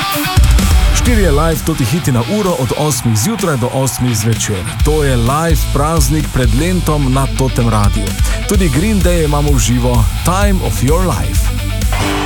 Štirje live toti hiti na uro od 8 zjutraj do 8 zvečer. To je live praznik pred Lentom na totem radiju. Tudi Green Day imamo v živo, Time of Your Life.